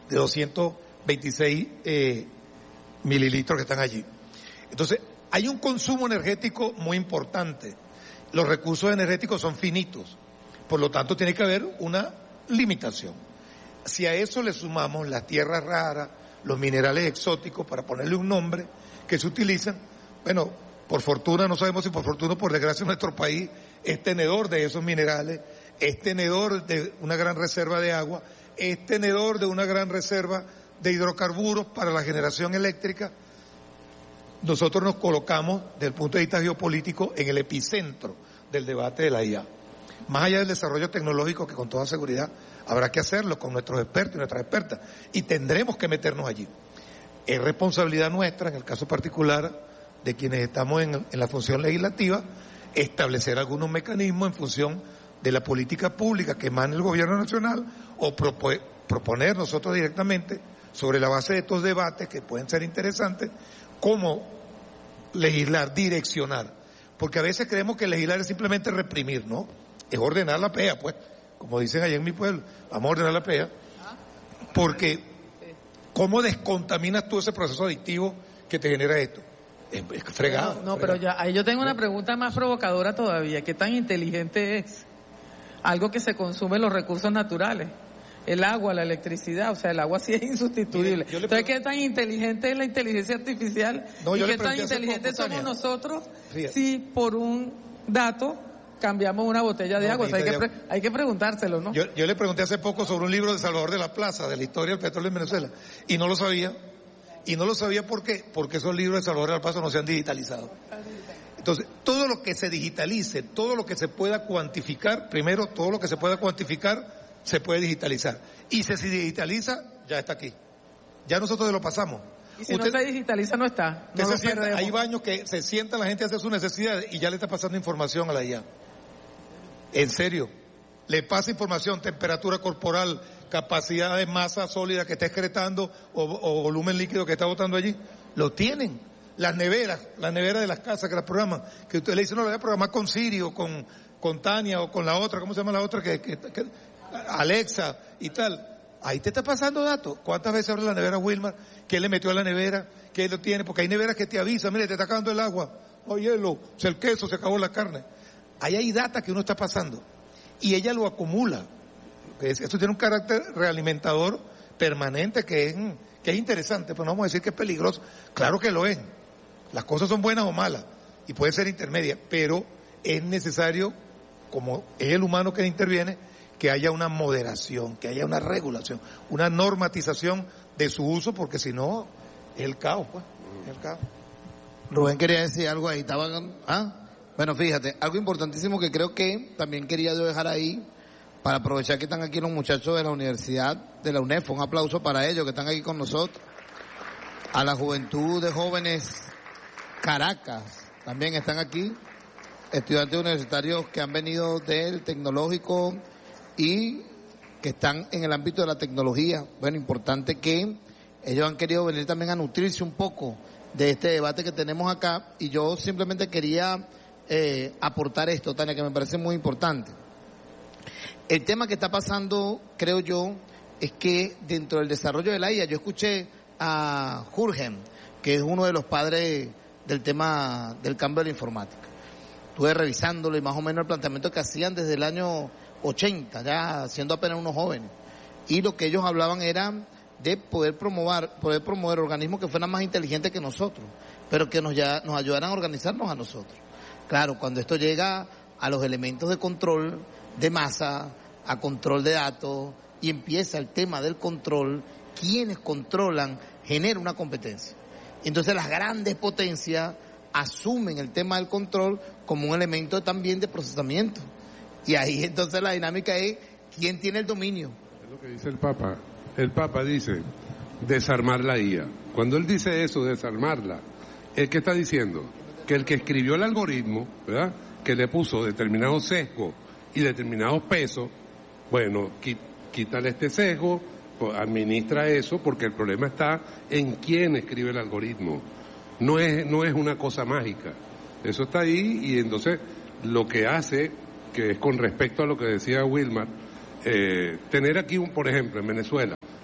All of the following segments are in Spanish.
de 226 mililitros que están allí. Entonces, hay un consumo energético muy importante. Los recursos energéticos son finitos, por lo tanto tiene que haber una limitación. Si a eso le sumamos las tierras raras, los minerales exóticos, para ponerle un nombre, que se utilizan, bueno, por fortuna, no sabemos si por fortuna o por desgracia, nuestro país es tenedor de esos minerales, es tenedor de una gran reserva de agua, es tenedor de una gran reserva de hidrocarburos para la generación eléctrica. Nosotros nos colocamos, desde el punto de vista geopolítico, en el epicentro del debate de la IA. Más allá del desarrollo tecnológico, que con toda seguridad habrá que hacerlo con nuestros expertos y nuestras expertas, y tendremos que meternos allí. Es responsabilidad nuestra, en el caso particular de quienes estamos en la función legislativa, establecer algunos mecanismos en función de la política pública que emane el gobierno nacional, o proponer nosotros directamente, sobre la base de estos debates que pueden ser interesantes, cómo legislar, direccionar. Porque a veces creemos que legislar es simplemente reprimir, ¿no? Es ordenar la pea, pues, como dicen allá en mi pueblo, vamos a ordenar la pea, porque ¿cómo descontaminas tú ese proceso adictivo que te genera esto? Es fregado. No, pero ya, ahí yo tengo una pregunta más provocadora todavía. ¿Qué tan inteligente es algo que se consume los recursos naturales? El agua, la electricidad, o sea, el agua sí es insustituible. Entonces, ¿qué tan inteligente es la inteligencia artificial? ¿Y qué tan inteligentes somos nosotros si por un dato cambiamos una botella de agua? O sea, hay que preguntárselo, ¿no? Yo le pregunté hace poco sobre un libro de Salvador de la Plaza, de la historia del petróleo en Venezuela, y no lo sabía. Y no lo sabía ¿por qué? Porque esos libros de Salvador de la Plaza no se han digitalizado. Entonces, todo lo que se digitalice, todo lo que se pueda cuantificar, primero, todo lo que se pueda cuantificar, se puede digitalizar. Y si se digitaliza, ya está aquí. Ya nosotros lo pasamos. Y si no se digitaliza, no está. No lo perdemos. Hay baños que se sienta la gente a hacer sus necesidades y ya le está pasando información a la IA. En serio. Le pasa información, temperatura corporal, capacidad de masa sólida que está excretando o volumen líquido que está botando allí. Lo tienen. Las neveras de las casas que las programan, que usted le dice, no, la voy a programar con Siri o con Tania o con la otra, ¿cómo se llama la otra? Que Alexa y tal. Ahí te está pasando datos. ¿Cuántas veces abre la nevera Wilmar? ¿Qué le metió a la nevera? ¿Qué lo tiene? Porque hay neveras que te avisan, mire, te está acabando el agua, o hielo, o sea, el queso, se acabó la carne. Ahí hay data que uno está pasando. Y ella lo acumula. Esto tiene un carácter realimentador permanente que es interesante, pero no vamos a decir que es peligroso. Claro que lo es. Las cosas son buenas o malas y puede ser intermedia, pero es necesario, como es el humano que interviene, que haya una moderación, que haya una regulación, una normatización de su uso, porque si no, es el caos, pues. Es el caos. Rubén quería decir algo ahí, Bueno, fíjate, algo importantísimo que creo que también quería yo dejar ahí, para aprovechar que están aquí los muchachos de la Universidad de la UNEF, un aplauso para ellos que están aquí con nosotros, a la juventud de jóvenes Caracas, también están aquí, estudiantes universitarios que han venido del tecnológico y que están en el ámbito de la tecnología. Bueno, importante que ellos han querido venir también a nutrirse un poco de este debate que tenemos acá, y yo simplemente quería aportar esto, Tania, que me parece muy importante. El tema que está pasando, creo yo, es que dentro del desarrollo de la IA, yo escuché a Jürgen, que es uno de los padres del tema del cambio de la informática. Estuve revisándolo y más o menos el planteamiento que hacían desde el año 80, ya siendo apenas unos jóvenes. Y lo que ellos hablaban era de poder promover organismos que fueran más inteligentes que nosotros, pero que nos ayudaran a organizarnos a nosotros. Claro, cuando esto llega a los elementos de control de masa, a control de datos, y empieza el tema del control, quienes controlan genera una competencia. Entonces las grandes potencias asumen el tema del control como un elemento también de procesamiento. Y ahí entonces la dinámica es quién tiene el dominio. Es lo que dice el Papa. El Papa dice desarmar la IA. Cuando él dice eso, desarmarla, ¿el qué está diciendo? Que el que escribió el algoritmo, ¿verdad?, que le puso determinados sesgos y determinados pesos, bueno, quítale este sesgo, administra eso, porque el problema está en quién escribe el algoritmo. No es una cosa mágica. Eso está ahí, y entonces lo que hace, que es con respecto a lo que decía Wilmar, tener aquí, por ejemplo, en Venezuela,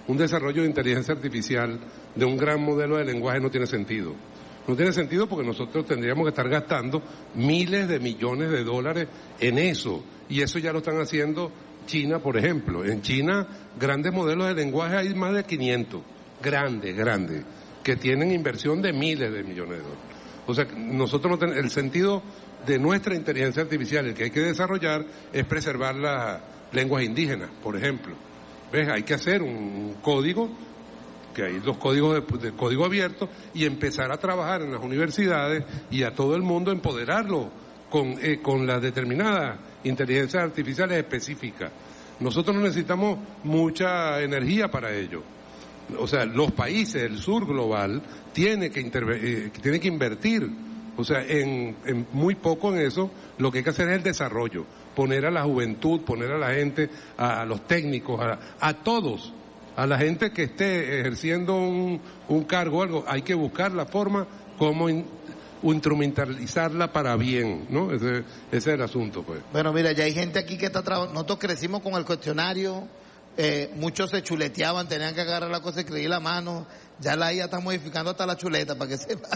un desarrollo de inteligencia artificial de un gran modelo de lenguaje no tiene sentido. No tiene sentido porque nosotros tendríamos que estar gastando miles de millones de dólares en eso. Y eso ya lo están haciendo China, por ejemplo. En China, grandes modelos de lenguaje hay más de 500. Grandes, que tienen inversión de miles de millones de dólares. O sea, nosotros no tenemos el sentido de nuestra inteligencia artificial, el que hay que desarrollar es preservar las lenguas indígenas, por ejemplo. ¿Ves? Hay que hacer un código, que hay los códigos de código abierto, y empezar a trabajar en las universidades y a todo el mundo empoderarlo con las determinadas inteligencias artificiales específicas. Nosotros no necesitamos mucha energía para ello. O sea, los países del sur global tienen que invertir, o sea, en muy poco en eso. Lo que hay que hacer es el desarrollo, poner a la juventud, poner a la gente, a los técnicos, a todos, a la gente que esté ejerciendo un cargo o algo, hay que buscar la forma como instrumentalizarla para bien, ¿no? Ese es el asunto, pues. Bueno, mira, ya hay gente aquí que está trabajando. Nosotros crecimos con el cuestionario, muchos se chuleteaban, tenían que agarrar la cosa y escribir la mano. Ya la IA está modificando hasta la chuleta, para que sepa.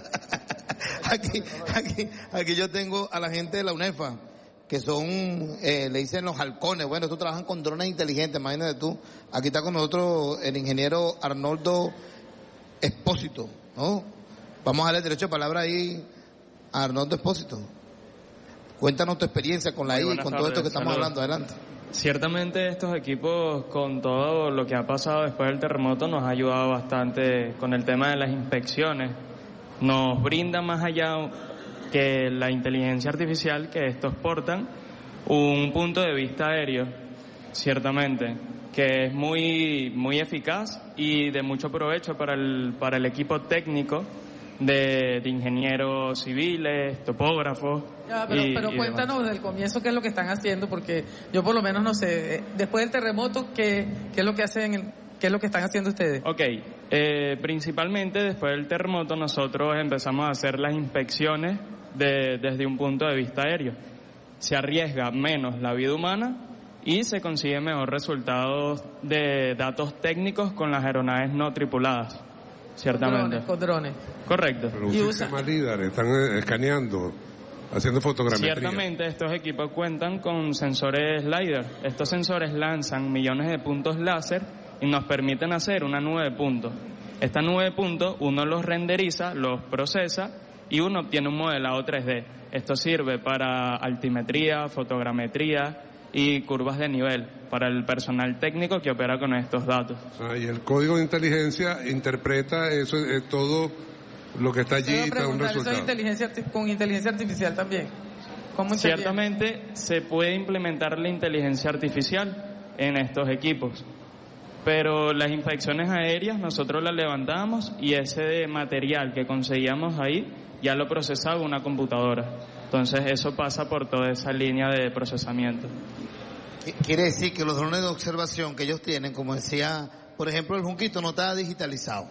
Aquí yo tengo a la gente de la UNEFA, que son, le dicen los halcones. Bueno, estos trabajan con drones inteligentes, imagínate tú. Aquí está con nosotros el ingeniero Arnoldo Espósito, ¿no? Vamos a darle derecho de palabra ahí a Arnoldo Espósito. Cuéntanos tu experiencia con la IA y con todo esto que estamos hablando. Adelante. Ciertamente estos equipos, con todo lo que ha pasado después del terremoto, nos ha ayudado bastante con el tema de las inspecciones. Nos brinda, más allá que la inteligencia artificial que estos portan, un punto de vista aéreo, ciertamente, que es muy, muy eficaz y de mucho provecho para el equipo técnico de ingenieros civiles, topógrafos. Ya, pero cuéntanos del comienzo qué es lo que están haciendo, porque yo por lo menos no sé, después del terremoto, ¿qué es lo que hacen, qué es lo que están haciendo ustedes? Ok, principalmente después del terremoto nosotros empezamos a hacer las inspecciones desde un punto de vista aéreo. Se arriesga menos la vida humana y se consigue mejor resultados de datos técnicos con las aeronaves no tripuladas. Ciertamente. Con drones. Correcto. Pero un sistema LIDAR, están escaneando, haciendo fotogrametría. Ciertamente estos equipos cuentan con sensores LiDAR. Estos sensores lanzan millones de puntos láser y nos permiten hacer una nube de puntos. Esta nube de puntos uno los renderiza, los procesa y uno obtiene un modelado 3D. Esto sirve para altimetría, fotogrametría y curvas de nivel para el personal técnico que opera con estos datos. Y el código de inteligencia interpreta eso, todo lo que está allí y da un resultado. ¿Eso con inteligencia artificial también? Ciertamente se puede implementar la inteligencia artificial en estos equipos, pero las inspecciones aéreas nosotros las levantamos y ese material que conseguíamos ahí ya lo procesaba una computadora. Entonces eso pasa por toda esa línea de procesamiento. Quiere decir que los drones de observación que ellos tienen, como decía, por ejemplo, el Junquito no estaba digitalizado.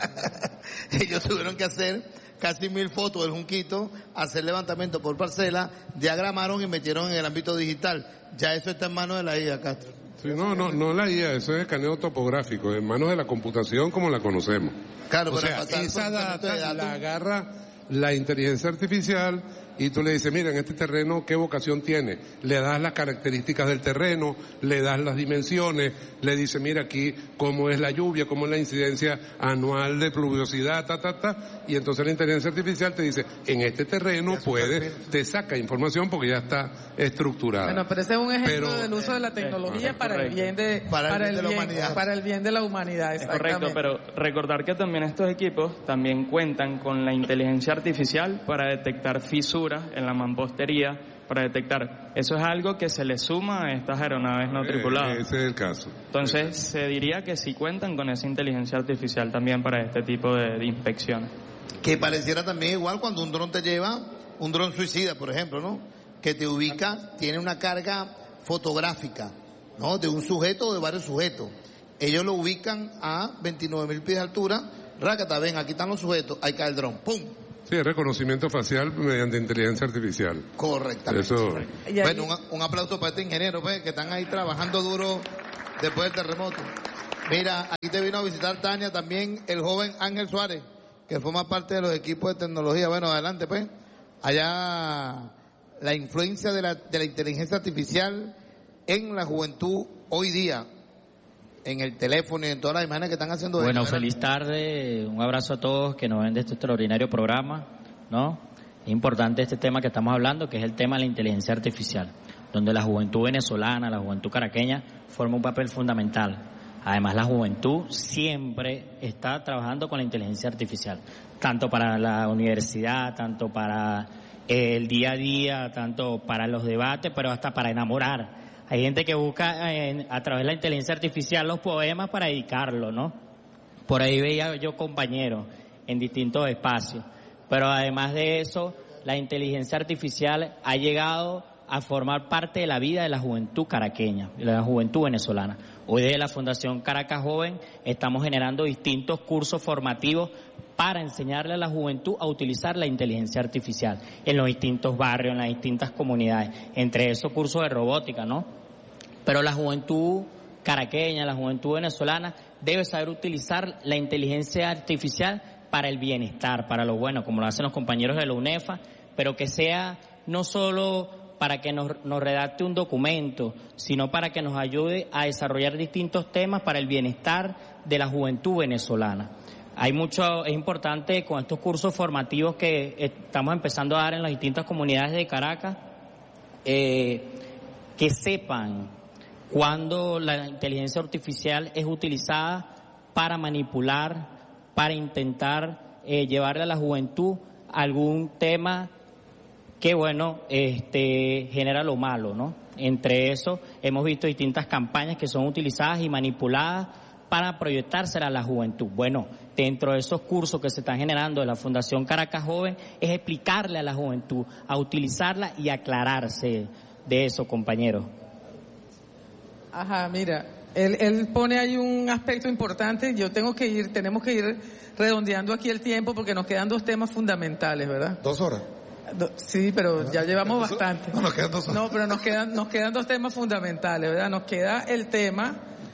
Ellos tuvieron que hacer casi 1000 fotos del Junquito, hacer levantamiento por parcela, diagramaron y metieron en el ámbito digital. Ya eso está en manos de la IA, Castro. Sí, no la IA, eso es escaneo topográfico, en manos de la computación como la conocemos. Claro, o sea, esa data la agarra la inteligencia artificial y tú le dices, mira, en este terreno, ¿qué vocación tiene? Le das las características del terreno, le das las dimensiones, le dices, mira aquí cómo es la lluvia, cómo es la incidencia anual de pluviosidad, y entonces la inteligencia artificial te dice, en este terreno te saca información porque ya está estructurada. Bueno, pero ese es un ejemplo del uso de la tecnología para el bien de la humanidad. Es correcto, pero recordar que también estos equipos también cuentan con la inteligencia artificial para detectar fisuras en la mampostería, para detectar. Eso es algo que se le suma a estas aeronaves no tripuladas. Ese es el caso. Entonces, se diría que sí cuentan con esa inteligencia artificial también para este tipo de inspecciones. Que pareciera también igual cuando un dron te lleva, un dron suicida, por ejemplo, ¿no? Que te ubica, tiene una carga fotográfica, ¿no? De un sujeto o de varios sujetos. Ellos lo ubican a 29.000 pies de altura. Rácata, ven, aquí están los sujetos, ahí cae el dron, ¡pum! Sí, es reconocimiento facial mediante inteligencia artificial. Correctamente. Eso. Bueno, un aplauso para este ingeniero, pues, que están ahí trabajando duro después del terremoto. Mira, aquí te vino a visitar Tania también el joven Ángel Suárez, que forma parte de los equipos de tecnología. Bueno, adelante pues. Allá la influencia de la inteligencia artificial en la juventud hoy día, en el teléfono y en todas las imágenes que están haciendo. Bueno, feliz tarde, un abrazo a todos que nos ven de este extraordinario programa, ¿no? Es importante este tema que estamos hablando, que es el tema de la inteligencia artificial, donde la juventud venezolana, la juventud caraqueña, forma un papel fundamental. Además, la juventud siempre está trabajando con la inteligencia artificial, tanto para la universidad, tanto para el día a día, tanto para los debates, pero hasta para enamorar. Hay gente que busca a través de la inteligencia artificial los poemas para dedicarlo, ¿no? Por ahí veía yo compañeros en distintos espacios. Pero además de eso, la inteligencia artificial ha llegado a formar parte de la vida de la juventud caraqueña, de la juventud venezolana. Hoy desde la Fundación Caracas Joven estamos generando distintos cursos formativos para enseñarle a la juventud a utilizar la inteligencia artificial en los distintos barrios, en las distintas comunidades, entre esos cursos de robótica, ¿no? Pero la juventud caraqueña, la juventud venezolana debe saber utilizar la inteligencia artificial para el bienestar, para lo bueno, como lo hacen los compañeros de la UNEFA, pero que sea no solo para que nos redacte un documento, sino para que nos ayude a desarrollar distintos temas para el bienestar de la juventud venezolana. Es importante con estos cursos formativos que estamos empezando a dar en las distintas comunidades de Caracas, que sepan cuando la inteligencia artificial es utilizada para manipular, para intentar llevarle a la juventud algún tema que, bueno, genera lo malo, ¿no? Entre eso, hemos visto distintas campañas que son utilizadas y manipuladas para proyectársela a la juventud. Bueno, dentro de esos cursos que se están generando de la Fundación Caracas Joven, es explicarle a la juventud a utilizarla y aclararse de eso, compañeros. Ajá, mira, él pone ahí un aspecto importante. Tenemos que ir redondeando aquí el tiempo porque nos quedan dos temas fundamentales, ¿verdad? 2 horas. Sí, pero ya llevamos bastante. No, nos quedan 2 horas. No, pero nos quedan dos temas fundamentales, ¿verdad? Nos queda el tema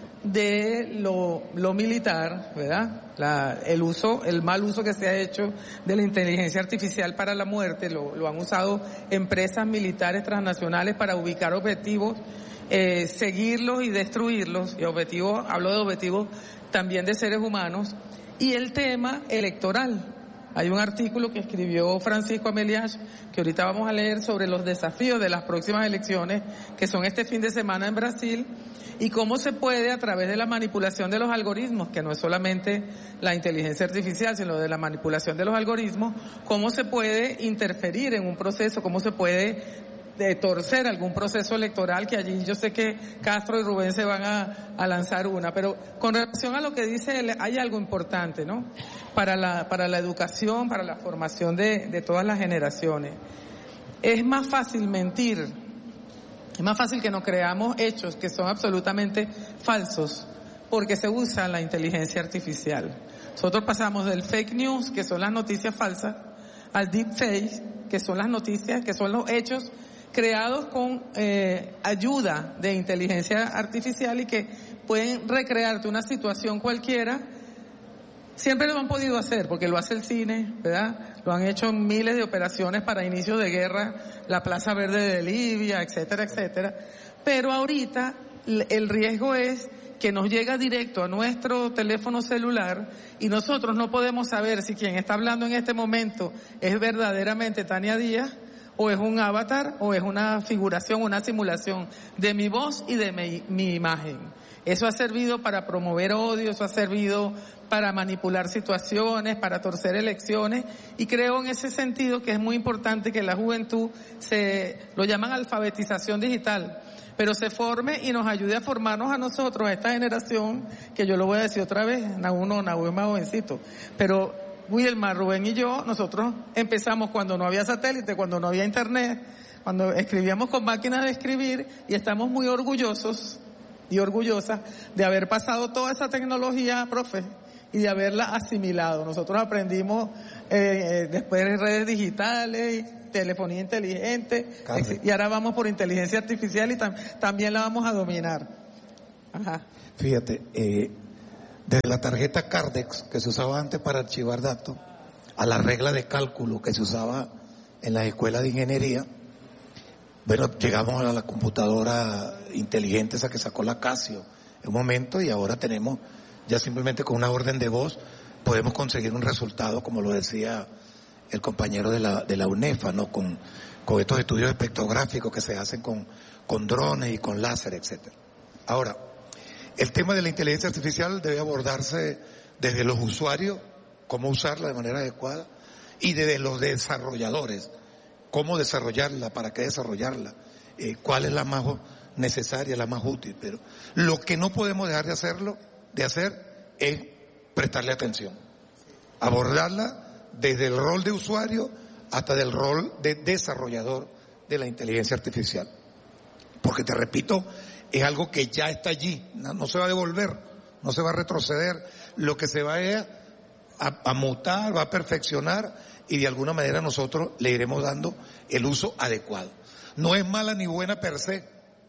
de lo militar, ¿verdad? El mal uso que se ha hecho de la inteligencia artificial para la muerte, lo han usado empresas militares transnacionales para ubicar objetivos, seguirlos y destruirlos, y objetivos, hablo de objetivos también de seres humanos, y el tema electoral. Hay un artículo que escribió Francisco Ameliach, que ahorita vamos a leer, sobre los desafíos de las próximas elecciones, que son este fin de semana en Brasil, y cómo se puede, a través de la manipulación de los algoritmos, que no es solamente la inteligencia artificial, sino de la manipulación de los algoritmos, cómo se puede interferir en un proceso, cómo se puede torcer algún proceso electoral, que allí yo sé que Castro y Rubén se van a lanzar una, pero con relación a lo que dice él, hay algo importante, ¿no? Para la educación, para la formación de todas las generaciones. Es más fácil mentir, es más fácil que nos creamos hechos que son absolutamente falsos, porque se usa la inteligencia artificial. Nosotros pasamos del fake news, que son las noticias falsas, al deepfake, que son las noticias, que son los hechos creados con ayuda de inteligencia artificial y que pueden recrearte una situación cualquiera. Siempre lo han podido hacer, porque lo hace el cine, ¿verdad? Lo han hecho en miles de operaciones para inicios de guerra, la Plaza Verde de Libia, etcétera, etcétera. Pero ahorita el riesgo es que nos llega directo a nuestro teléfono celular y nosotros no podemos saber si quien está hablando en este momento es verdaderamente Tania Díaz, o es un avatar, o es una figuración, una simulación de mi voz y de mi imagen. Eso ha servido para promover odio, eso ha servido para manipular situaciones, para torcer elecciones, y creo en ese sentido que es muy importante que la juventud lo llaman alfabetización digital, pero se forme y nos ayude a formarnos a nosotros, a esta generación, que yo lo voy a decir otra vez, Naú es más jovencito, pero Wilmar, Rubén y yo, nosotros empezamos cuando no había satélite, cuando no había internet, cuando escribíamos con máquinas de escribir, y estamos muy orgullosos y orgullosas de haber pasado toda esa tecnología, profe, y de haberla asimilado. Nosotros aprendimos después de redes digitales, telefonía inteligente, y ahora vamos por inteligencia artificial y también la vamos a dominar. Ajá. Fíjate, Desde la tarjeta Cardex, que se usaba antes para archivar datos, a la regla de cálculo que se usaba en las escuelas de ingeniería, bueno, llegamos a la computadora inteligente esa que sacó la Casio en un momento, y ahora tenemos, ya simplemente con una orden de voz, podemos conseguir un resultado, como lo decía el compañero de la UNEFA, ¿no? Con estos estudios espectrográficos que se hacen con drones y con láser, etcétera. Ahora, el tema de la inteligencia artificial debe abordarse desde los usuarios, cómo usarla de manera adecuada, y desde los desarrolladores, cómo desarrollarla, para qué desarrollarla, cuál es la más necesaria, la más útil. Pero lo que no podemos dejar de hacer es prestarle atención, abordarla desde el rol de usuario hasta del rol de desarrollador de la inteligencia artificial. Porque te repito, es algo que ya está allí, no se va a devolver, no se va a retroceder, lo que se va es a mutar, va a perfeccionar, y de alguna manera nosotros le iremos dando el uso adecuado. No es mala ni buena per se,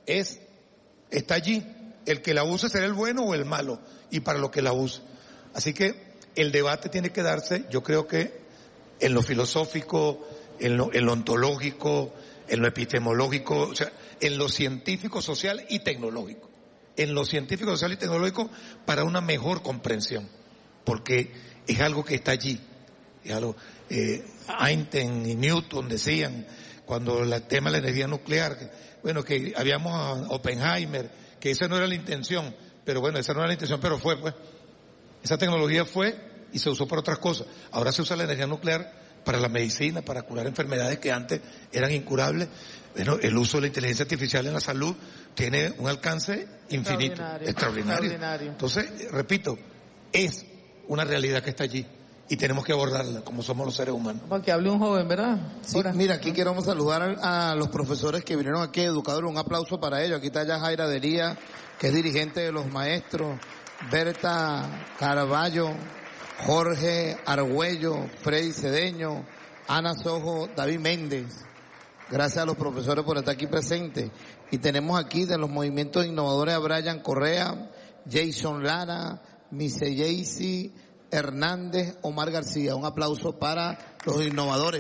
está allí, el que la use será el bueno o el malo, y para lo que la use. Así que el debate tiene que darse, yo creo que en lo filosófico, en lo ontológico, en lo epistemológico, o sea, en lo científico, social y tecnológico. En lo científico, social y tecnológico para una mejor comprensión, porque es algo que está allí. Es algo, Einstein y Newton decían, cuando el tema de la energía nuclear, que habíamos a Oppenheimer, que esa no era la intención, pero bueno, esa no era la intención, pero fue, pues. Esa tecnología fue y se usó para otras cosas. Ahora se usa la energía nuclear para la medicina, para curar enfermedades que antes eran incurables. Bueno, el uso de la inteligencia artificial en la salud tiene un alcance infinito, extraordinario. Entonces, repito, es una realidad que está allí y tenemos que abordarla como somos los seres humanos. Para que hable un joven, ¿verdad? Sí, mira, aquí queremos saludar a los profesores que vinieron aquí, educadores, un aplauso para ellos. Aquí está ya Jaira Dería, que es dirigente de los maestros, Berta Caraballo, Jorge Argüello, Freddy Cedeño, Ana Sojo, David Méndez. Gracias a los profesores por estar aquí presentes. Y tenemos aquí de los movimientos innovadores a Brian Correa, Jason Lara, Mise Jaycee Hernández, Omar García. Un aplauso para los innovadores.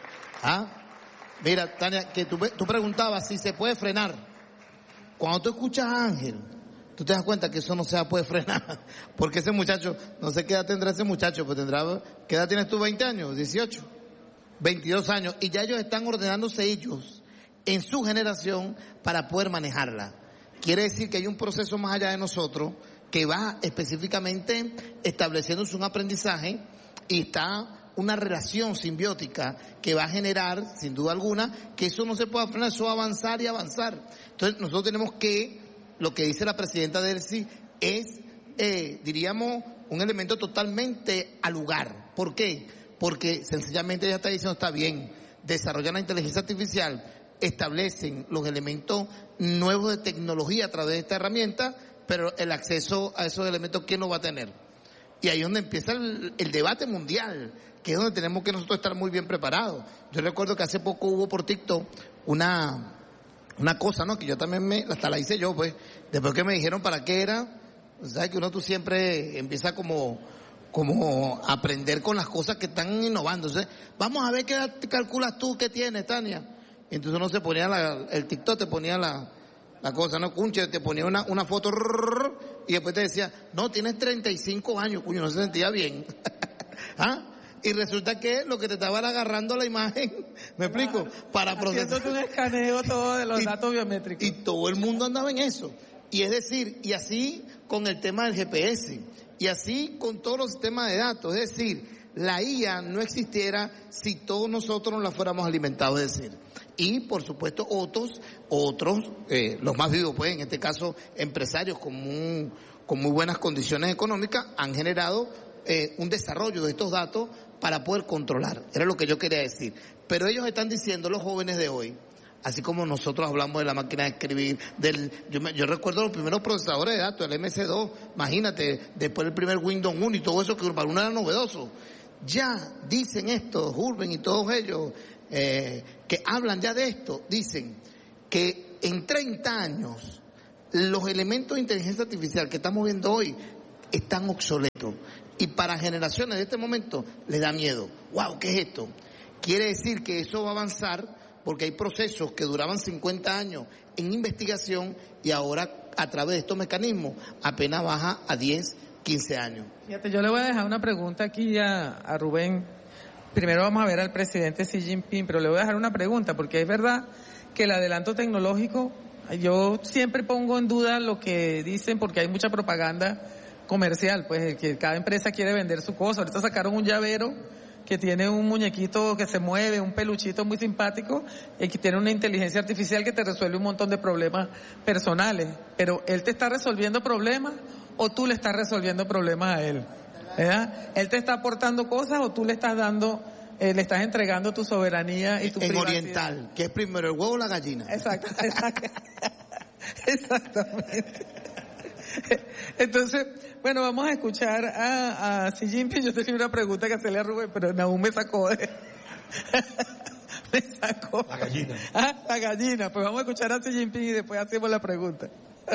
Mira, Tania, que tú preguntabas si se puede frenar. Cuando tú escuchas a Ángel, tú te das cuenta que eso no se puede frenar, porque ese muchacho, no sé qué edad tendrá ese muchacho, pues ¿qué edad tienes tú? 20 años, 18, 22 años, y ya ellos están ordenándose ellos en su generación para poder manejarla. Quiere decir que hay un proceso más allá de nosotros que va específicamente estableciéndose un aprendizaje, y está una relación simbiótica que va a generar, sin duda alguna, que eso no se pueda frenar, eso va a avanzar y avanzar. Entonces nosotros tenemos que, lo que dice la presidenta Delcy es, diríamos, un elemento totalmente al lugar. ¿Por qué? Porque sencillamente ella está diciendo, está bien, desarrollan la inteligencia artificial, establecen los elementos nuevos de tecnología a través de esta herramienta, pero el acceso a esos elementos, ¿quién lo va a tener? Y ahí es donde empieza el debate mundial, que es donde tenemos que nosotros estar muy bien preparados. Yo recuerdo que hace poco hubo por TikTok una cosa, ¿no? Que yo también hasta la hice yo, pues, después que me dijeron para qué era. ¿Sabes? Que tú siempre empieza como a aprender con las cosas que están innovando. Entonces, vamos a ver qué calculas tú que tienes, Tania. Y entonces uno se ponía el TikTok, te ponía la cosa, ¿no? Cunche, te ponía una foto, y después te decía, no, tienes 35 años, cuño, no se sentía bien. Y resulta que lo que te estaba agarrando la imagen, ¿me explico? Para procesar. Haciéndote un escaneo todo de los datos biométricos. Y todo el mundo andaba en eso. Y es decir, y así con el tema del GPS, y así con todos los sistemas de datos. Es decir, la IA no existiera si todos nosotros no la fuéramos alimentados, es decir. Y por supuesto otros, los más vivos, pues en este caso empresarios con muy buenas condiciones económicas, han generado un desarrollo de estos datos para poder controlar. Era lo que yo quería decir. Pero ellos están diciendo, los jóvenes de hoy, así como nosotros hablamos de la máquina de escribir, yo recuerdo los primeros procesadores de datos, el MS2, imagínate, después el primer Windows 1 y todo eso que para uno era novedoso. Ya dicen esto, Urban y todos ellos, que hablan ya de esto, dicen que en 30 años los elementos de inteligencia artificial que estamos viendo hoy están obsoletos. Y para generaciones de este momento les da miedo. ¡Wow! ¿Qué es esto? Quiere decir que eso va a avanzar porque hay procesos que duraban 50 años en investigación y ahora a través de estos mecanismos apenas baja a 10, 15 años. Fíjate, yo le voy a dejar una pregunta aquí a Rubén. Primero vamos a ver al presidente Xi Jinping, pero le voy a dejar una pregunta porque es verdad que el adelanto tecnológico, yo siempre pongo en duda lo que dicen porque hay mucha propaganda comercial, pues que cada empresa quiere vender su cosa. Ahorita sacaron un llavero que tiene un muñequito que se mueve, un peluchito muy simpático, y que tiene una inteligencia artificial que te resuelve un montón de problemas personales. Pero ¿él te está resolviendo problemas o tú le estás resolviendo problemas a él? ¿Verdad? ¿Él te está aportando cosas o tú le estás dando, le estás entregando tu soberanía y tu privacidad? En oriental, que es primero el huevo o la gallina. Exacto. Exactamente. Entonces, bueno, vamos a escuchar a Xi Jinping. Yo tenía una pregunta que hacerle a Rubén, pero aún me sacó me sacó. La gallina. La gallina. Pues vamos a escuchar a Xi Jinping y después hacemos la pregunta.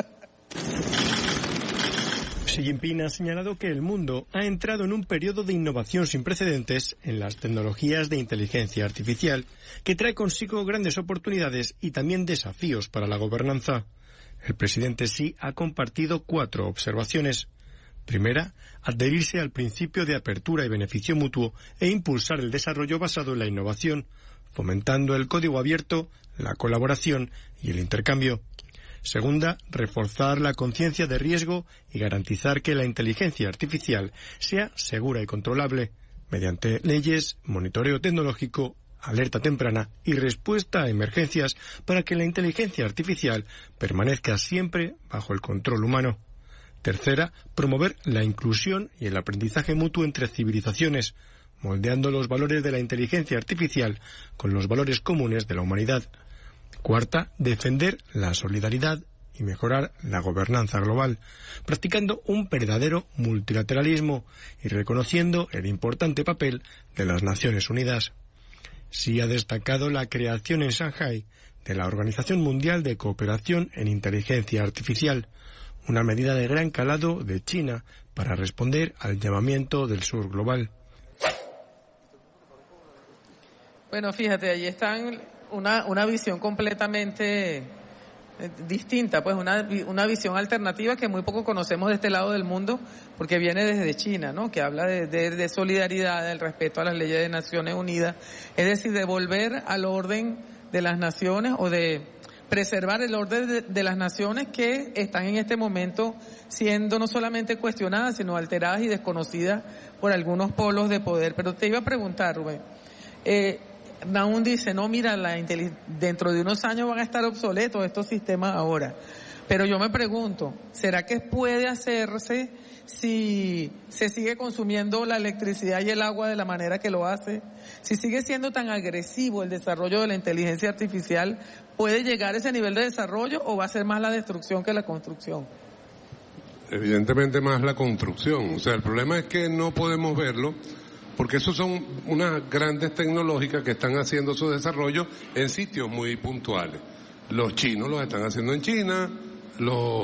Xi Jinping ha señalado que el mundo ha entrado en un periodo de innovación sin precedentes en las tecnologías de inteligencia artificial, que trae consigo grandes oportunidades y también desafíos para la gobernanza. El presidente Xi ha compartido 4 observaciones. Primera, adherirse al principio de apertura y beneficio mutuo e impulsar el desarrollo basado en la innovación, fomentando el código abierto, la colaboración y el intercambio. Segunda, reforzar la conciencia de riesgo y garantizar que la inteligencia artificial sea segura y controlable, mediante leyes, monitoreo tecnológico, alerta temprana y respuesta a emergencias para que la inteligencia artificial permanezca siempre bajo el control humano. Tercera, promover la inclusión y el aprendizaje mutuo entre civilizaciones, moldeando los valores de la inteligencia artificial con los valores comunes de la humanidad. Cuarta, defender la solidaridad y mejorar la gobernanza global, practicando un verdadero multilateralismo y reconociendo el importante papel de las Naciones Unidas. Sí ha destacado la creación en Shanghái de la Organización Mundial de Cooperación en Inteligencia Artificial, una medida de gran calado de China para responder al llamamiento del sur global. Bueno, fíjate, ahí están una visión completamente distinta, pues una visión alternativa que muy poco conocemos de este lado del mundo, porque viene desde China, ¿no? Que habla de solidaridad, del respeto a las leyes de Naciones Unidas, es decir, de volver al orden de las naciones o de preservar el orden de las naciones que están en este momento siendo no solamente cuestionadas, sino alteradas y desconocidas por algunos polos de poder. Pero te iba a preguntar, Rubén, Naún dice, no, mira, dentro de unos años van a estar obsoletos estos sistemas ahora. Pero yo me pregunto, ¿será que puede hacerse si se sigue consumiendo la electricidad y el agua de la manera que lo hace? Si sigue siendo tan agresivo el desarrollo de la inteligencia artificial, ¿puede llegar a ese nivel de desarrollo o va a ser más la destrucción que la construcción? Evidentemente más la construcción. O sea, el problema es que no podemos verlo, porque esos son unas grandes tecnológicas que están haciendo su desarrollo en sitios muy puntuales. Los chinos los están haciendo en China, los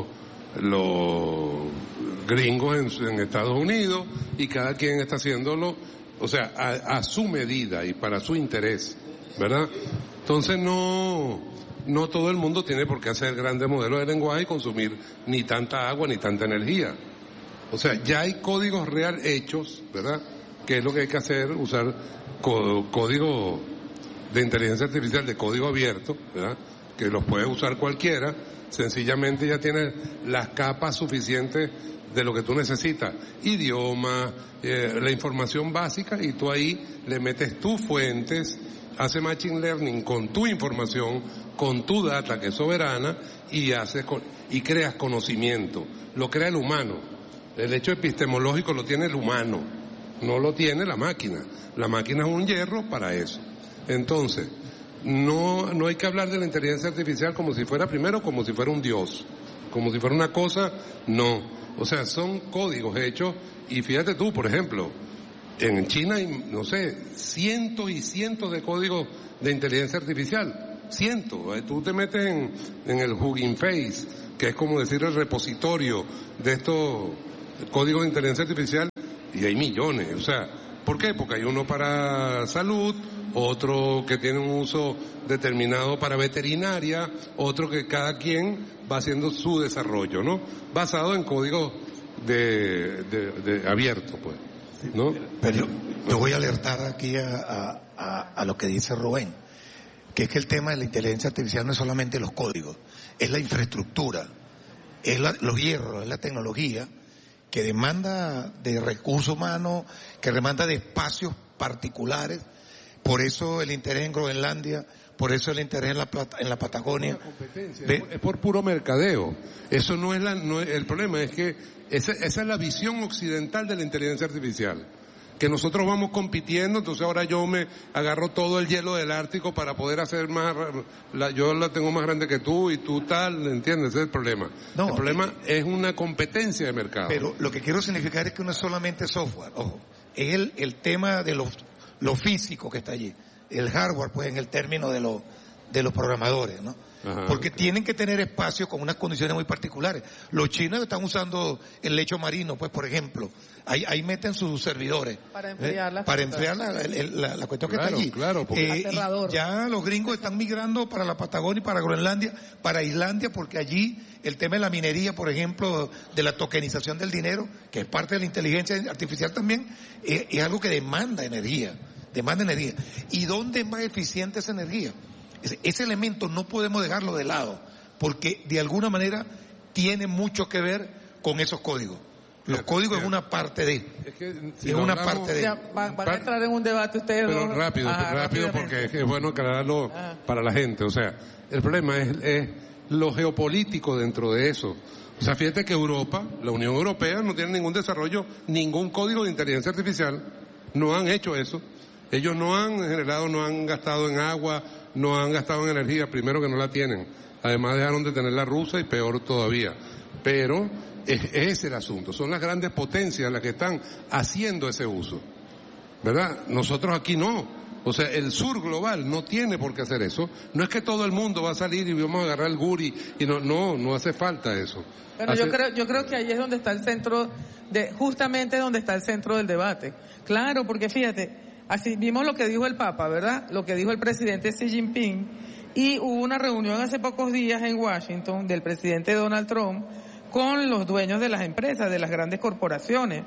gringos en Estados Unidos, y cada quien está haciéndolo, o sea, a su medida y para su interés, ¿verdad? Entonces no todo el mundo tiene por qué hacer grandes modelos de lenguaje y consumir ni tanta agua ni tanta energía. O sea, ya hay códigos real hechos, ¿verdad? Que es lo que hay que hacer, usar código de inteligencia artificial de código abierto, ¿verdad? Que los puede usar cualquiera, sencillamente ya tiene las capas suficientes de lo que tú necesitas, idioma, la información básica, y tú ahí le metes tus fuentes, hace machine learning con tu información, con tu data que es soberana, y creas conocimiento, lo crea el humano. El hecho epistemológico lo tiene el humano, no lo tiene la máquina. La máquina es un hierro para eso. Entonces, no hay que hablar de la inteligencia artificial como si fuera un dios, como si fuera una cosa, no. O sea, son códigos hechos, y fíjate tú, por ejemplo, en China hay, no sé, cientos y cientos de códigos de inteligencia artificial, cientos. Tú te metes en el Hugging Face, que es como decir el repositorio de estos código de inteligencia artificial, y hay millones. O sea, ¿por qué? Porque hay uno para salud, otro que tiene un uso determinado para veterinaria, otro que cada quien va haciendo su desarrollo, ¿no? Basado en código de abierto, pues, ¿no? Pero yo voy a alertar aquí a lo que dice Rubén, que es que el tema de la inteligencia artificial no es solamente los códigos, es la infraestructura, es los hierros, es la tecnología que demanda de recursos humanos, que demanda de espacios particulares. Por eso el interés en Groenlandia, por eso el interés en la Patagonia. Es por puro mercadeo. Eso no es el problema, es que esa es la visión occidental de la inteligencia artificial. Que nosotros vamos compitiendo, entonces ahora yo me agarro todo el hielo del Ártico para poder hacer más, yo la tengo más grande que tú y tú tal, ¿entiendes? Ese es el problema. No, el problema es una competencia de mercado. Pero lo que quiero significar es que no es solamente software, ojo, es el tema de lo físico que está allí, el hardware, pues, en el término de los programadores, ¿no? Ajá, porque tienen que tener espacio con unas condiciones muy particulares. Los chinos están usando el lecho marino, pues, por ejemplo, ahí meten sus servidores para enfriar la cuestión que está allí. Claro, y ya los gringos están migrando para la Patagonia y para Groenlandia, para Islandia, porque allí el tema de la minería, por ejemplo, de la tokenización del dinero, que es parte de la inteligencia artificial también, es algo que demanda energía. ¿Y dónde es más eficiente esa energía? Ese elemento no podemos dejarlo de lado, porque de alguna manera tiene mucho que ver con esos códigos. Los códigos es una parte de. Van a entrar en un debate ustedes dos. Pero rápido, porque es bueno aclararlo para la gente. O sea, el problema es lo geopolítico dentro de eso. O sea, fíjate que Europa, la Unión Europea, no tiene ningún desarrollo, ningún código de inteligencia artificial. No han hecho eso. Ellos no han gastado en agua, no han gastado en energía, primero que no la tienen. Además dejaron de tener la rusa y peor todavía. Pero ese es el asunto. Son las grandes potencias las que están haciendo ese uso. ¿Verdad? Nosotros aquí no. O sea, el sur global no tiene por qué hacer eso. No es que todo el mundo va a salir y vamos a agarrar el guri y no hace falta eso. Pero yo creo que ahí es donde está el centro justamente donde está el centro del debate. Claro, porque fíjate, así vimos lo que dijo el Papa, ¿verdad? Lo que dijo el presidente Xi Jinping, y hubo una reunión hace pocos días en Washington del presidente Donald Trump con los dueños de las empresas, de las grandes corporaciones.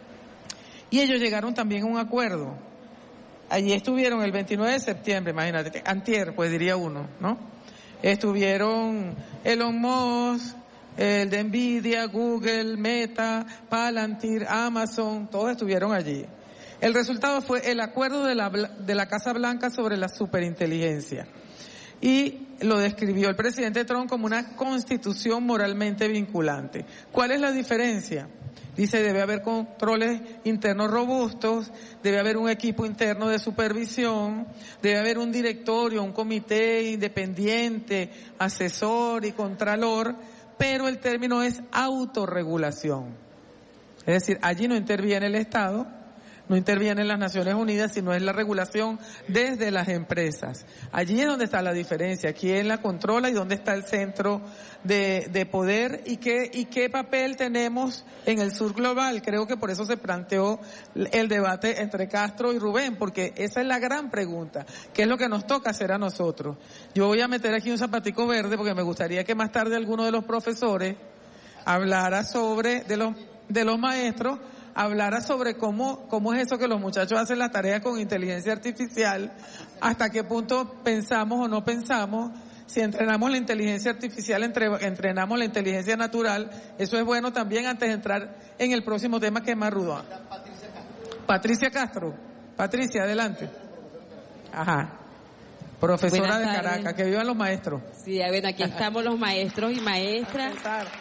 Y ellos llegaron también a un acuerdo. Allí estuvieron el 29 de septiembre, imagínate, antier, pues diría uno, ¿no? Estuvieron Elon Musk, el de Nvidia, Google, Meta, Palantir, Amazon, todos estuvieron allí. El resultado fue el acuerdo de la Casa Blanca sobre la superinteligencia. Y lo describió el presidente Trump como una constitución moralmente vinculante. ¿Cuál es la diferencia? Dice, debe haber controles internos robustos, debe haber un equipo interno de supervisión, debe haber un directorio, un comité independiente, asesor y contralor, pero el término es autorregulación. Es decir, allí no interviene el Estado, no intervienen las Naciones Unidas, sino es la regulación desde las empresas. Allí es donde está la diferencia, quién la controla y dónde está el centro de poder y qué papel tenemos en el sur global. Creo que por eso se planteó el debate entre Castro y Rubén, porque esa es la gran pregunta. ¿Qué es lo que nos toca hacer a nosotros? Yo voy a meter aquí un zapatico verde porque me gustaría que más tarde alguno de los profesores hablara sobre, de los maestros, hablara sobre cómo es eso que los muchachos hacen las tareas con inteligencia artificial, hasta qué punto pensamos o no pensamos, si entrenamos la inteligencia artificial, entrenamos la inteligencia natural. Eso es bueno también antes de entrar en el próximo tema que es más rudo. Patricia Castro. Patricia, adelante. Ajá. Profesora de Caracas, que vivan los maestros. Sí, bueno, aquí estamos los maestros y maestras.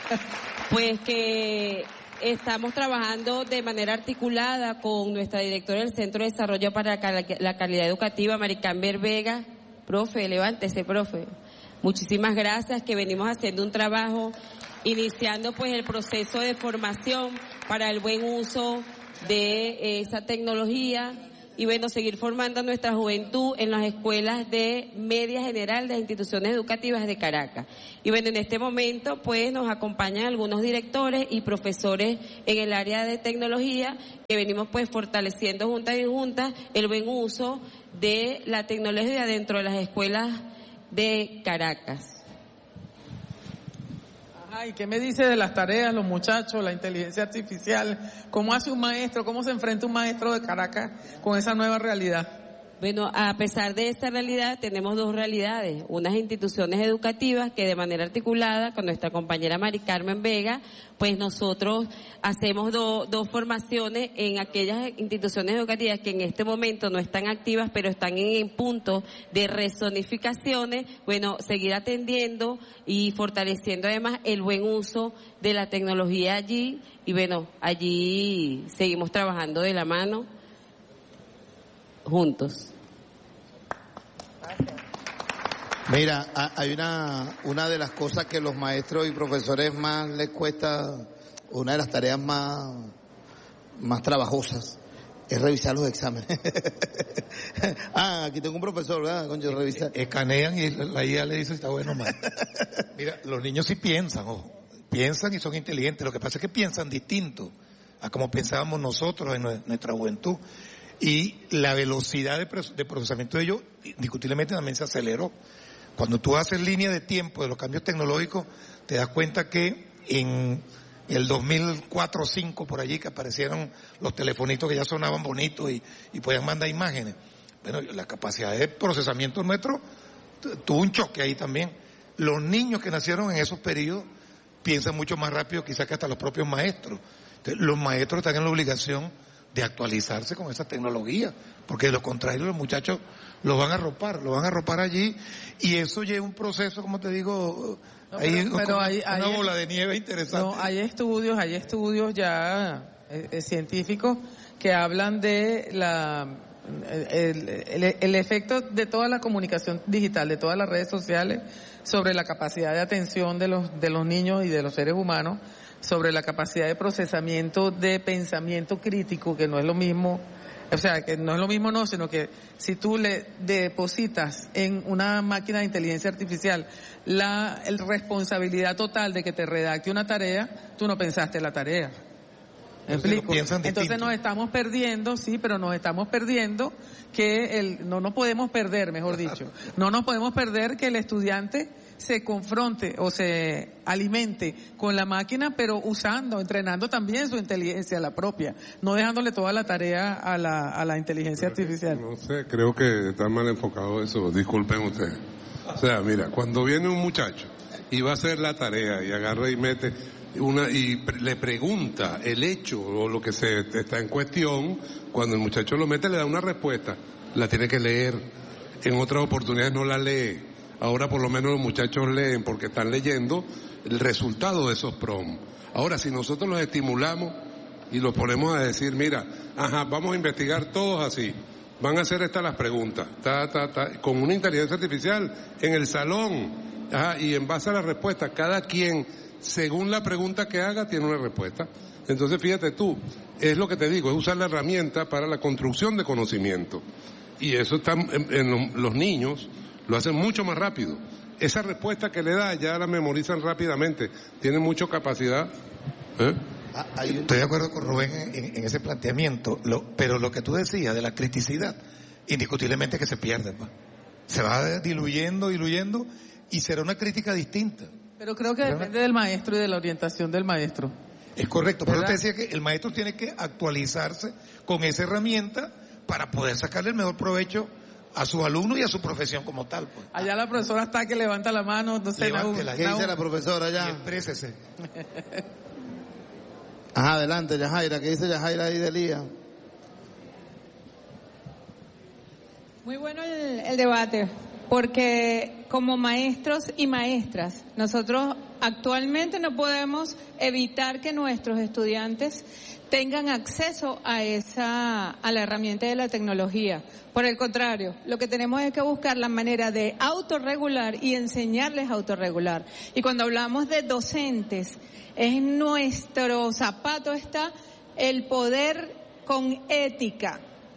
Pues que estamos trabajando de manera articulada con nuestra directora del Centro de Desarrollo para la Calidad Educativa, Maricamber Vega. Profe, levántese, profe. Muchísimas gracias, que venimos haciendo un trabajo, iniciando pues el proceso de formación para el buen uso de esa tecnología. y bueno, seguir formando a nuestra juventud en las escuelas de media general de las instituciones educativas de Caracas. Y bueno, en este momento pues nos acompañan algunos directores y profesores en el área de tecnología que venimos pues fortaleciendo juntas y juntas el buen uso de la tecnología dentro de las escuelas de Caracas. ¿Y qué me dice de las tareas, los muchachos, la inteligencia artificial? ¿Cómo hace un maestro? ¿Cómo se enfrenta un maestro de Caracas con esa nueva realidad? Bueno, a pesar de esta realidad, tenemos dos realidades. Unas instituciones educativas que de manera articulada con nuestra compañera Mari Carmen Vega, pues nosotros hacemos dos formaciones en aquellas instituciones educativas que en este momento no están activas, pero están en punto de rezonificaciones. Bueno, seguir atendiendo y fortaleciendo además el buen uso de la tecnología allí. Y bueno, allí seguimos trabajando de la mano juntos. Mira, hay una de las cosas que los maestros y profesores más les cuesta, una de las tareas más trabajosas, es revisar los exámenes. Aquí tengo un profesor, ¿verdad? Concho, revisar. Escanean y la IA le dice si está bueno o mal. Mira, los niños sí piensan, ojo, piensan y son inteligentes. Lo que pasa es que piensan distinto a como pensábamos nosotros en nuestra juventud. Y la velocidad de procesamiento de ellos, indiscutiblemente, también se aceleró. Cuando tú haces línea de tiempo de los cambios tecnológicos, te das cuenta que en el 2004 o 2005, por allí, que aparecieron los telefonitos que ya sonaban bonitos y podían mandar imágenes. Bueno, la capacidad de procesamiento nuestro tuvo un choque ahí también. Los niños que nacieron en esos periodos piensan mucho más rápido quizás que hasta los propios maestros. Entonces, los maestros están en la obligación de actualizarse con esa tecnología, porque de lo contrario los muchachos los van a arropar allí, y eso lleva un proceso, como te digo, una bola de nieve interesante. No, hay estudios ya científicos que hablan de el efecto de toda la comunicación digital, de todas las redes sociales, sobre la capacidad de atención de los niños y de los seres humanos, sobre la capacidad de procesamiento de pensamiento crítico, que no es lo mismo, sino que si tú le depositas en una máquina de inteligencia artificial la responsabilidad total de que te redacte una tarea, tú no pensaste la tarea. ¿Me explico? Entonces nos estamos perdiendo, sí, pero nos estamos perdiendo que no nos podemos perder, mejor dicho, no nos podemos perder que el estudiante se confronte o se alimente con la máquina, pero entrenando también su inteligencia, la propia, no dejándole toda la tarea a la inteligencia artificial. No sé, creo que está mal enfocado eso, disculpen ustedes. O sea, mira, cuando viene un muchacho y va a hacer la tarea y agarra y mete y le pregunta el hecho o lo que está en cuestión, cuando el muchacho lo mete le da una respuesta, la tiene que leer, en otras oportunidades no la lee. Ahora por lo menos los muchachos leen porque están leyendo el resultado de esos prompts. Ahora, si nosotros los estimulamos y los ponemos a decir, mira, vamos a investigar todos así, van a hacer estas las preguntas, con una inteligencia artificial en el salón, y en base a la respuesta, cada quien, según la pregunta que haga, tiene una respuesta. Entonces, fíjate tú, es lo que te digo, es usar la herramienta para la construcción de conocimiento. Y eso está en los niños, lo hacen mucho más rápido. Esa respuesta que le da ya la memorizan rápidamente, tienen mucha capacidad. Estoy de acuerdo con Rubén en ese planteamiento, pero lo que tú decías de la criticidad, indiscutiblemente que se pierde, pues. Se va diluyendo y será una crítica distinta. Pero creo que depende del maestro y de la orientación del maestro. Es correcto, por eso te decía que el maestro tiene que actualizarse con esa herramienta para poder sacarle el mejor provecho a sus alumnos y a su profesión como tal, pues. Allá la profesora está que levanta la mano, no sé, ¿Qué dice la profesora allá? Exprésese. Adelante, Yajaira, ¿qué dice Yajaira ahí de Lía? Muy bueno el debate, porque como maestros y maestras, nosotros actualmente no podemos evitar que nuestros estudiantes tengan acceso a la herramienta de la tecnología. Por el contrario, lo que tenemos es que buscar la manera de autorregular y enseñarles a autorregular. Y cuando hablamos de docentes, en nuestro zapato está el poder con ética,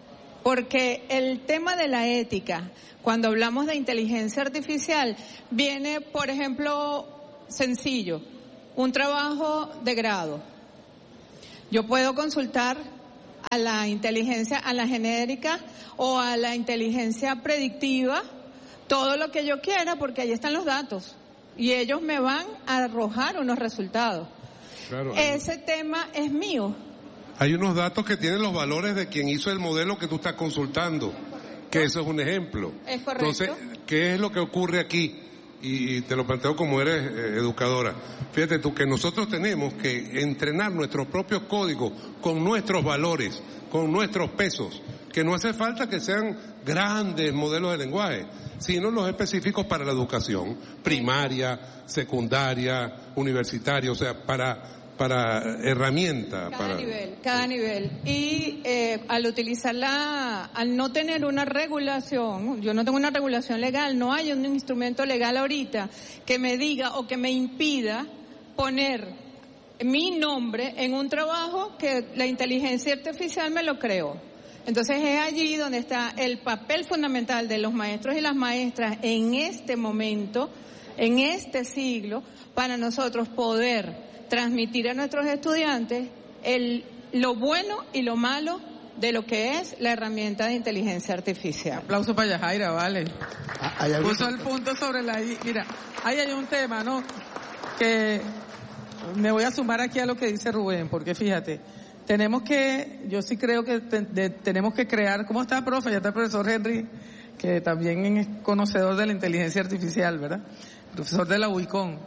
porque el tema de la ética, cuando hablamos de inteligencia artificial, viene, por ejemplo, sencillo, un trabajo de grado. Yo puedo consultar a la inteligencia, a la genérica o a la inteligencia predictiva, todo lo que yo quiera, porque ahí están los datos y ellos me van a arrojar unos resultados. Claro, ese tema es mío. Hay unos datos que tienen los valores de quien hizo el modelo que tú estás consultando, que eso es un ejemplo. Es correcto. Entonces, ¿qué es lo que ocurre aquí? Y te lo planteo como eres educadora. Fíjate tú que nosotros tenemos que entrenar nuestros propios códigos con nuestros valores, con nuestros pesos, que no hace falta que sean grandes modelos de lenguaje, sino los específicos para la educación primaria, secundaria, universitaria, o sea, para herramienta. Cada nivel. Y al utilizarla, al no tener una regulación, yo no tengo una regulación legal, no hay un instrumento legal ahorita que me diga o que me impida poner mi nombre en un trabajo que la inteligencia artificial me lo creó. Entonces es allí donde está el papel fundamental de los maestros y las maestras en este momento, en este siglo, para nosotros poder transmitir a nuestros estudiantes lo bueno y lo malo de lo que es la herramienta de inteligencia artificial. Aplauso para Yajaira, vale. Puso el punto sobre la I. Mira, ahí hay un tema, ¿no? Que me voy a sumar aquí a lo que dice Rubén, porque fíjate, yo sí creo que tenemos que crear, ¿cómo está, profe? Ya está el profesor Henry, que también es conocedor de la inteligencia artificial, ¿verdad? Profesor de la UICON.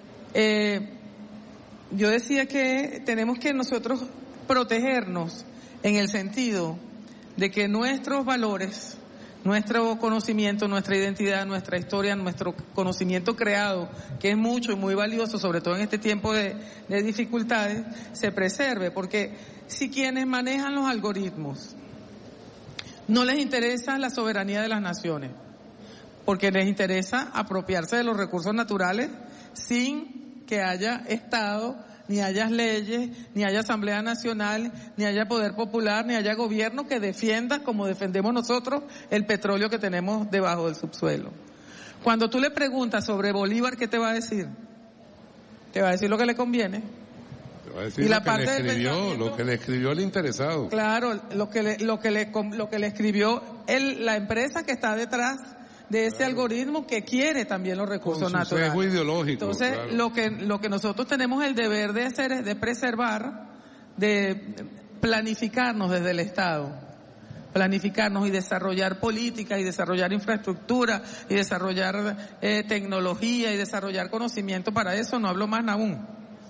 Yo decía que tenemos que nosotros protegernos en el sentido de que nuestros valores, nuestro conocimiento, nuestra identidad, nuestra historia, nuestro conocimiento creado, que es mucho y muy valioso, sobre todo en este tiempo de dificultades, se preserve, porque si quienes manejan los algoritmos no les interesa la soberanía de las naciones, porque les interesa apropiarse de los recursos naturales sin que haya Estado, ni haya leyes, ni haya Asamblea Nacional, ni haya Poder Popular, ni haya gobierno que defienda, como defendemos nosotros, el petróleo que tenemos debajo del subsuelo. Cuando tú le preguntas sobre Bolívar, ¿qué te va a decir? Te va a decir lo que le conviene. Te va a decir y la lo parte lo que le escribió el interesado. Claro, lo que le escribió la empresa que está detrás de ese algoritmo que quiere también los recursos naturales. Sesgo ideológico. Entonces, claro. lo que nosotros tenemos el deber de hacer es de preservar, de planificarnos desde el Estado, planificarnos y desarrollar políticas y desarrollar infraestructura y desarrollar tecnología y desarrollar conocimiento. Para eso no hablo más aún.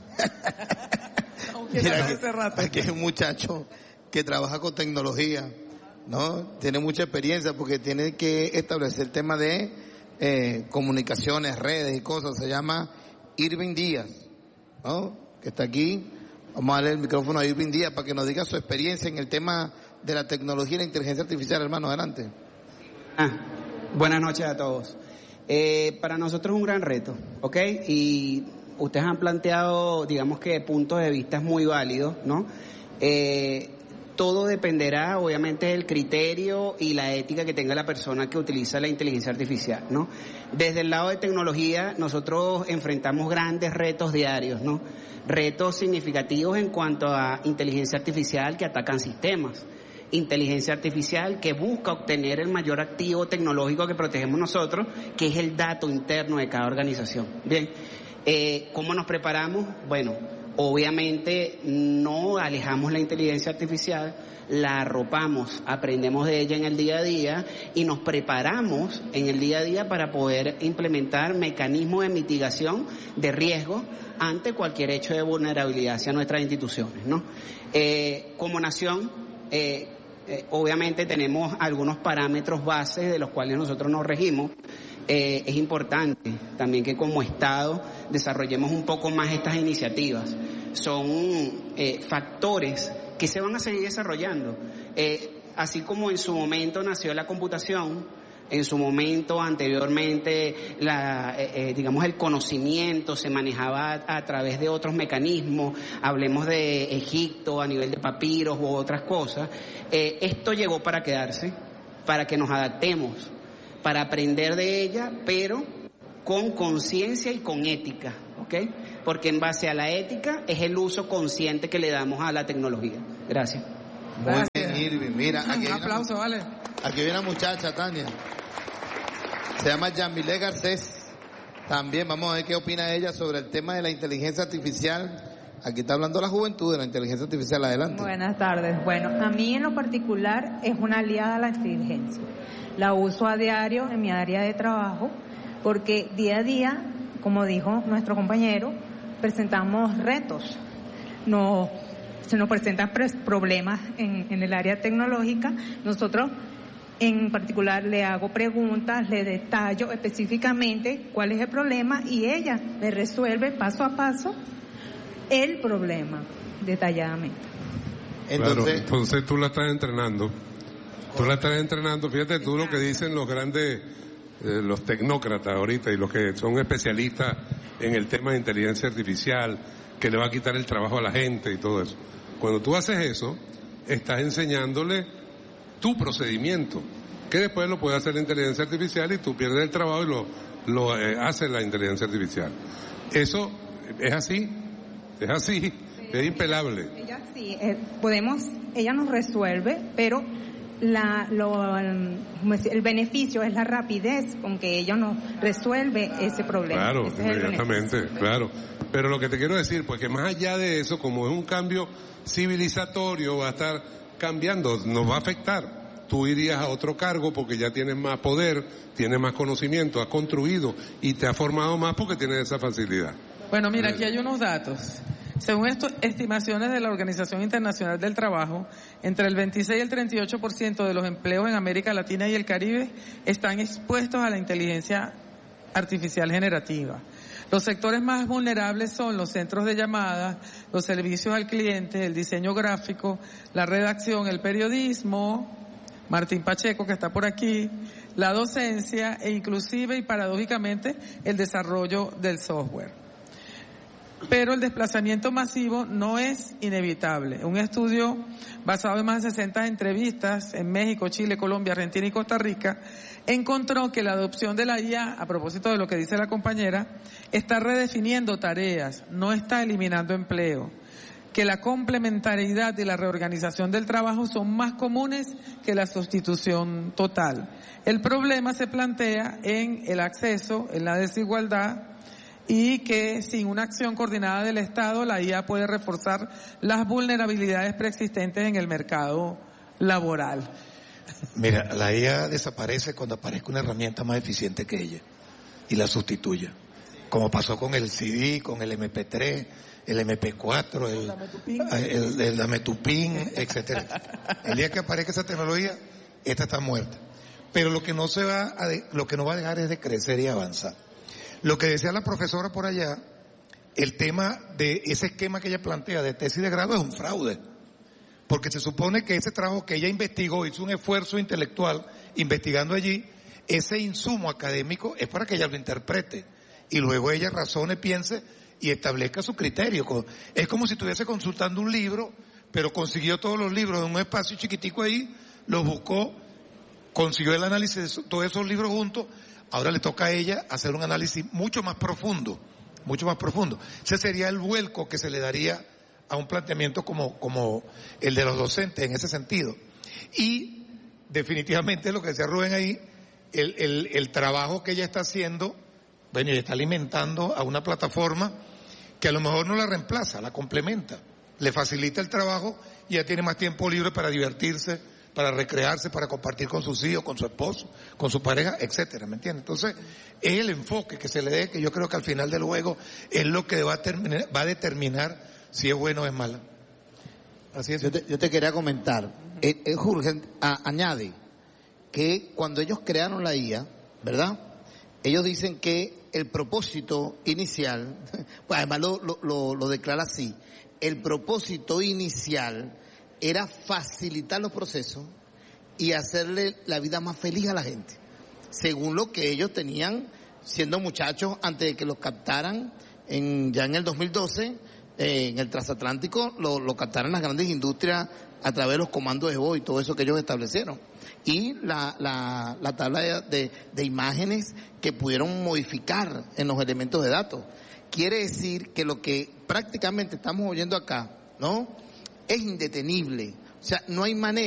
Mira, aquí hay un muchacho que trabaja con tecnología, ¿no? Tiene mucha experiencia porque tiene que establecer el tema de comunicaciones, redes y cosas. Se llama Irving Díaz, ¿no? Que está aquí. Vamos a darle el micrófono a Irving Díaz para que nos diga su experiencia en el tema de la tecnología y la inteligencia artificial. Hermano, adelante. Buenas noches a todos. Para nosotros es un gran reto, ¿ok? Y ustedes han planteado, digamos que puntos de vista muy válidos, ¿no? Todo dependerá, obviamente, del criterio y la ética que tenga la persona que utiliza la inteligencia artificial, ¿no? Desde el lado de tecnología, nosotros enfrentamos grandes retos diarios, ¿no? Retos significativos en cuanto a inteligencia artificial que atacan sistemas, inteligencia artificial que busca obtener el mayor activo tecnológico que protegemos nosotros, que es el dato interno de cada organización. Bien, ¿cómo nos preparamos? Bueno, obviamente no alejamos la inteligencia artificial, la arropamos, aprendemos de ella en el día a día y nos preparamos en el día a día para poder implementar mecanismos de mitigación de riesgo ante cualquier hecho de vulnerabilidad hacia nuestras instituciones, ¿no? Como nación, obviamente tenemos algunos parámetros bases de los cuales nosotros nos regimos. Es importante también que como Estado desarrollemos un poco más estas iniciativas. Son factores que se van a seguir desarrollando. Así como en su momento nació la computación, En su momento, anteriormente, digamos, el conocimiento se manejaba a través de otros mecanismos, hablemos de Egipto a nivel de papiros u otras cosas. Esto llegó para quedarse, para que nos adaptemos, para aprender de ella, pero con conciencia y con ética, ¿ok? Porque en base a la ética es el uso consciente que le damos a la tecnología. Gracias. Muy bien, Irving. Mira, aquí un aplauso, vale. Aquí hay una muchacha, Tania. Se llama Yamile Garcés. También vamos a ver qué opina ella sobre el tema de la inteligencia artificial. Aquí está hablando la juventud de la inteligencia artificial. Adelante. Buenas tardes. Bueno, a mí en lo particular es una aliada a la inteligencia. La uso a diario en mi área de trabajo porque día a día, como dijo nuestro compañero, presentamos retos. Se nos presentan problemas en el área tecnológica. Nosotros en particular le hago preguntas, le detallo específicamente cuál es el problema y ella me resuelve paso a paso el problema detalladamente. Entonces tú la estás entrenando. Fíjate tú lo que dicen los grandes, los tecnócratas ahorita y los que son especialistas en el tema de inteligencia artificial, que le va a quitar el trabajo a la gente y todo eso. Cuando tú haces eso, estás enseñándole tu procedimiento, que después lo puede hacer la inteligencia artificial y tú pierdes el trabajo y lo hace la inteligencia artificial. Eso es así, es impelable. Ella sí, ella nos resuelve, pero el beneficio es la rapidez con que ella nos resuelve ese problema. Claro, ese inmediatamente, claro. Pero lo que te quiero decir, pues que más allá de eso, como es un cambio civilizatorio, va a estar cambiando, nos va a afectar. Tú irías a otro cargo porque ya tienes más poder, tienes más conocimiento, has construido y te has formado más porque tienes esa facilidad. Bueno, mira, aquí hay unos datos. Según estimaciones de la Organización Internacional del Trabajo, entre el 26 y el 38% de los empleos en América Latina y el Caribe están expuestos a la inteligencia artificial generativa. Los sectores más vulnerables son los centros de llamadas, los servicios al cliente, el diseño gráfico, la redacción, el periodismo, Martín Pacheco, que está por aquí, la docencia e inclusive y paradójicamente el desarrollo del software. Pero el desplazamiento masivo no es inevitable. Un estudio basado en más de 60 entrevistas en México, Chile, Colombia, Argentina y Costa Rica encontró que la adopción de la IA, a propósito de lo que dice la compañera, está redefiniendo tareas, no está eliminando empleo, que la complementariedad y la reorganización del trabajo son más comunes que la sustitución total. El problema se plantea en el acceso, en la desigualdad, y que sin una acción coordinada del Estado, la IA puede reforzar las vulnerabilidades preexistentes en el mercado laboral. Mira, la IA desaparece cuando aparezca una herramienta más eficiente que ella y la sustituya, como pasó con el CD, con el MP3, el MP4, el Dametupin, etcétera. El día que aparezca esa tecnología, esta está muerta. Pero lo que no va a dejar es de crecer y avanzar. Lo que decía la profesora por allá, el tema de ese esquema que ella plantea de tesis de grado es un fraude. Porque se supone que ese trabajo que ella investigó, hizo un esfuerzo intelectual investigando allí, ese insumo académico es para que ella lo interprete. Y luego ella razone, piense y establezca su criterio. Es como si estuviese consultando un libro, pero consiguió todos los libros en un espacio chiquitico ahí, los buscó, consiguió el análisis de todos esos libros juntos. Ahora le toca a ella hacer un análisis mucho más profundo. Ese sería el vuelco que se le daría a un planteamiento como el de los docentes en ese sentido. Y definitivamente lo que decía Rubén ahí, el trabajo que ella está haciendo, bueno, ella está alimentando a una plataforma que a lo mejor no la reemplaza, la complementa, le facilita el trabajo y ya tiene más tiempo libre para divertirse, para recrearse, para compartir con sus hijos, con su esposo, con su pareja, etcétera, ¿me entiendes? Entonces, es el enfoque que se le dé, que yo creo que al final del juego es lo que va a determinar si es bueno o es mala. Así es. Yo te quería comentar, Jürgen añade que cuando ellos crearon la IA, ¿verdad? Ellos dicen que el propósito inicial, pues además lo declara así, el propósito inicial era facilitar los procesos y hacerle la vida más feliz a la gente. según lo que ellos tenían siendo muchachos antes de que los captaran ya en el 2012, en el transatlántico, lo captaran las grandes industrias a través de los comandos de voz y todo eso que ellos establecieron. Y la tabla de imágenes que pudieron modificar en los elementos de datos. Quiere decir que lo que prácticamente estamos oyendo acá, ¿no?, es indetenible. O sea, no hay manera